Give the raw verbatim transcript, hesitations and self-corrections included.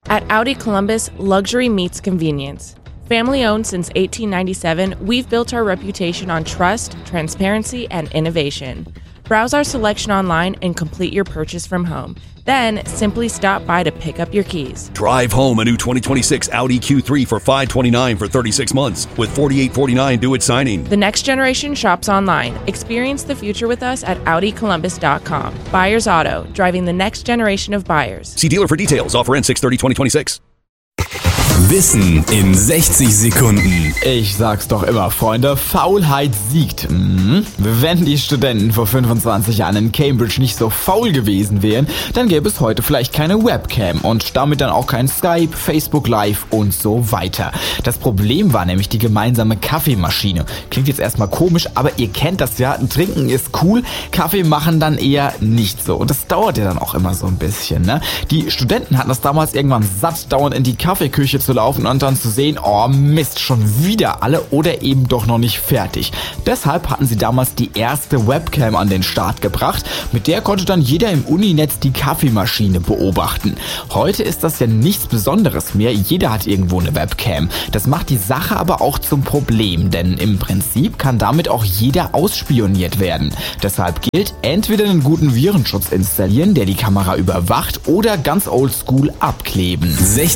At Audi Columbus, luxury meets convenience. Family owned since eighteen ninety-seven, we've built our reputation on trust, transparency, and innovation. Browse our selection online and complete your purchase from home. Then simply stop by to pick up your keys. Drive home a new twenty twenty-six Audi Q three for five hundred twenty-nine dollars for thirty-six months with forty-eight forty-nine due at signing. The next generation shops online. Experience the future with us at Audi Columbus dot com. Buyers Auto, driving the next generation of buyers. See dealer for details. Offer ends six thirty twenty twenty-six. Wissen in sechzig Sekunden. Ich sag's doch immer, Freunde, Faulheit siegt. Mhm. Wenn die Studenten vor fünfundzwanzig Jahren in Cambridge nicht so faul gewesen wären, dann gäbe es heute vielleicht keine Webcam und damit dann auch kein Skype, Facebook Live und so weiter. Das Problem war nämlich die gemeinsame Kaffeemaschine. Klingt jetzt erstmal komisch, aber ihr kennt das ja, Trinken ist cool, Kaffee machen dann eher nicht so. Und das dauert ja dann auch immer so ein bisschen, ne? Die Studenten hatten das damals irgendwann satt, dauernd in die Kaffeeküche zu laufen und dann zu sehen, oh Mist, schon wieder alle oder eben doch noch nicht fertig. Deshalb hatten sie damals die erste Webcam an den Start gebracht, mit der konnte dann jeder im Uninetz die Kaffeemaschine beobachten. Heute ist das ja nichts Besonderes mehr, jeder hat irgendwo eine Webcam. Das macht die Sache aber auch zum Problem, denn im Prinzip kann damit auch jeder ausspioniert werden. Deshalb gilt, entweder einen guten Virenschutz installieren, der die Kamera überwacht, oder ganz oldschool abkleben. sechzig